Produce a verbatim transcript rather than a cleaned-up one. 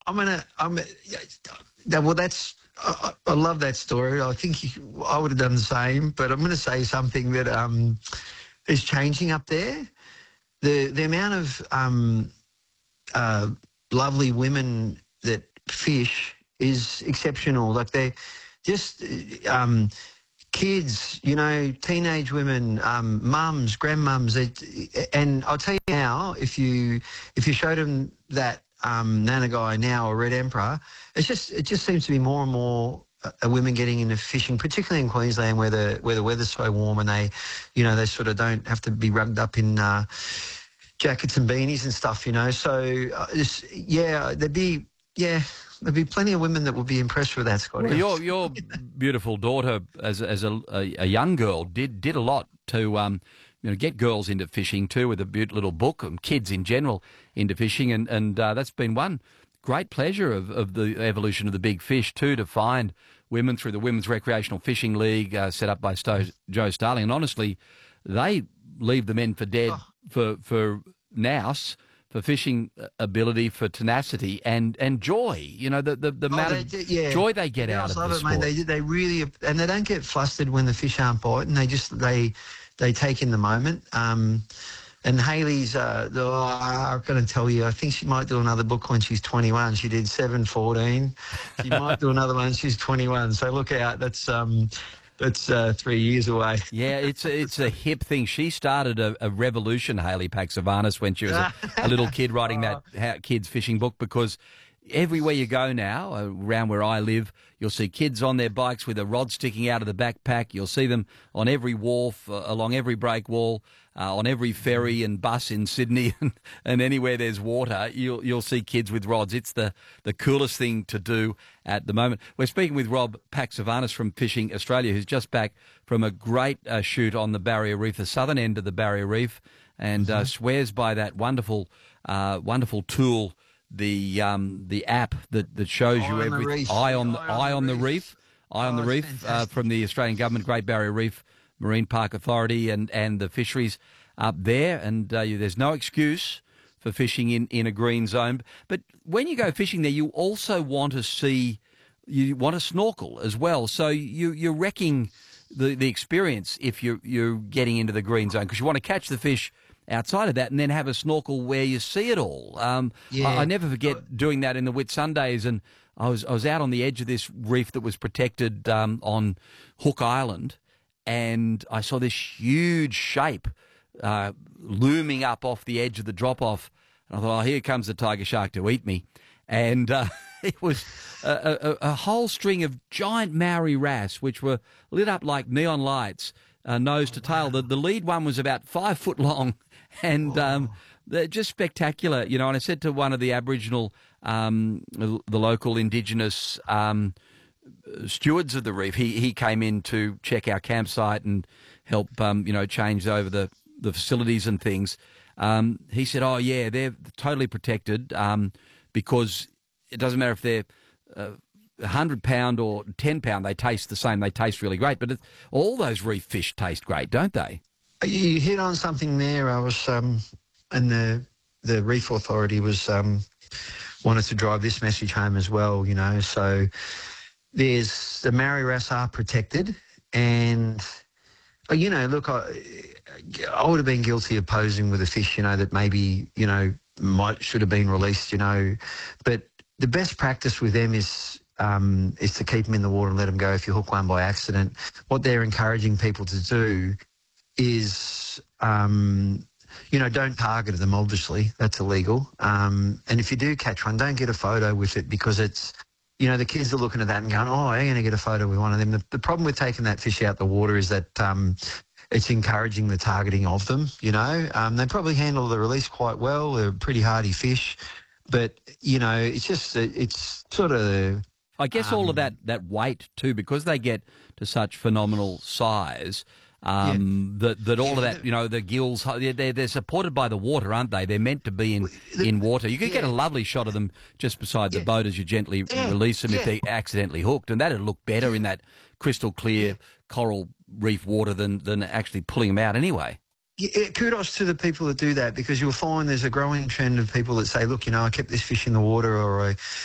I'm gonna. I'm. Yeah, well, that's. I, I love that story. I think you, I would have done the same. But I'm going to say something that um is changing up there. The the amount of um uh lovely women that fish is exceptional. Like they just um. kids, you know, teenage women, um, mums, grandmums, they, and I'll tell you now, if you if you showed them that um, Nanagai now or Red Emperor, it's just it just seems to be more and more uh, women getting into fishing, particularly in Queensland where the where the weather's so warm and they, you know, they sort of don't have to be rugged up in uh, jackets and beanies and stuff, you know. So uh, it's, yeah, there'd be yeah. There'd be plenty of women that would be impressed with that, Scotty. Well, your your beautiful daughter, as as a, a, a young girl, did did a lot to um, you know, get girls into fishing too, with a beautiful little book, and kids in general into fishing, and and uh, that's been one great pleasure of, of the evolution of the big fish too, to find women through the Women's Recreational Fishing League uh, set up by Sto- Joe Starling, and honestly, they leave the men for dead oh. for for nous. For fishing ability, for tenacity and, and joy, you know, the the, the oh, amount of do, yeah. joy they get yeah, out of the sport. Mate. They they really, and they don't get flustered when the fish aren't biting. They just they they take in the moment. Um, and Hayley's, uh, oh, I'm going to tell you, I think she might do another book when she's twenty-one. She did seven fourteen. She might do another one when she's twenty-one. So look out. That's um. That's uh, three years away. Yeah, it's a, it's a hip thing. She started a, a revolution, Hayley Paxivanis, when she was a, a little kid writing that how, kids' fishing book, because everywhere you go now, around where I live, you'll see kids on their bikes with a rod sticking out of the backpack. You'll see them on every wharf, uh, along every break wall, uh, on every ferry and bus in Sydney, and, and anywhere there's water, you'll you'll see kids with rods. It's the, the coolest thing to do at the moment. We're speaking with Rob Paxivanis from Fishing Australia, who's just back from a great uh, shoot on the Barrier Reef, the southern end of the Barrier Reef, and mm-hmm. uh, swears by that wonderful, uh, wonderful tool, the um, the app that, that shows eye you everything. Eye on the Eye on the Reef, Eye on the Reef, uh, from the Australian Government, Great Barrier Reef Marine Park Authority, and, and the fisheries up there. And uh, you, there's no excuse for fishing in, in a green zone. But when you go fishing there, you also want to see, you want to snorkel as well. So you you're wrecking the the experience if you're you're getting into the green zone, because you want to catch the fish outside of that and then have a snorkel where you see it all. Um, yeah. I, I never forget doing that in the Whitsundays, and I was I was out on the edge of this reef that was protected um, on Hook Island, and I saw this huge shape uh, looming up off the edge of the drop-off, and I thought, oh, here comes the tiger shark to eat me. And uh, it was a, a, a whole string of giant Maori wrasse, which were lit up like neon lights, uh, nose to tail. The, the lead one was about five foot long, and um, they're just spectacular, you know. And I said to one of the Aboriginal, um, the local Indigenous um, stewards of the reef, he he came in to check our campsite and help, um, you know, change over the, the facilities and things. Um, he said, oh, yeah, they're totally protected um, because it doesn't matter if they're uh, one hundred pound or ten pound, they taste the same. They taste really great. But it, all those reef fish taste great, don't they? You hit on something there. I was, um, and the the Reef Authority was um, wanted to drive this message home as well, you know. So there's the Maori wrasse are protected, and you know, look, I, I would have been guilty of posing with a fish, you know, that maybe, you know, might should have been released, you know, but the best practice with them is um, is to keep them in the water and let them go if you hook one by accident. What they're encouraging people to do is, um, you know, don't target them, obviously. That's illegal. Um, and if you do catch one, don't get a photo with it, because it's, you know, the kids are looking at that and going, oh, I'm going to get a photo with one of them. The, the problem with taking that fish out the water is that um, it's encouraging the targeting of them, you know. Um, they probably handle the release quite well. They're pretty hardy fish. But, you know, it's just, it's sort of... I guess um, all of that, that weight too, because they get to such phenomenal size, um, yeah. that, that all yeah, of that, you know, the gills, they're, they're supported by the water, aren't they? They're meant to be in, the, in water. You could yeah. get a lovely shot of them just beside the yeah. boat as you gently yeah. release them yeah. if they're accidentally hooked. And that'd look better in that crystal clear yeah. coral reef water than, than actually pulling them out anyway. Yeah, kudos to the people that do that, because you'll find there's a growing trend of people that say, look, you know, I kept this fish in the water, or I